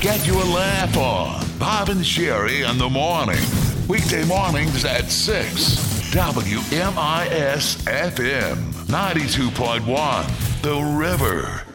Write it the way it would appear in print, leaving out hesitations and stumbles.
Get your laugh on. Bob and Sherry in the morning. Weekday mornings at 6. WMIS FM 92.1. The River.